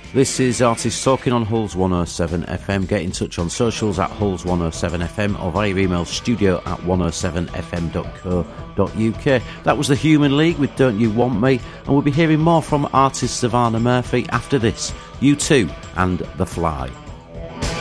This is Artists Talking on Hulls 107 FM. Get in touch on socials at Hulls 107 FM or via email studio@107fm.co.uk. That was the Human League with Don't You Want Me, and we'll be hearing more from artist Savannah Murphy after this. U2 and The Fly.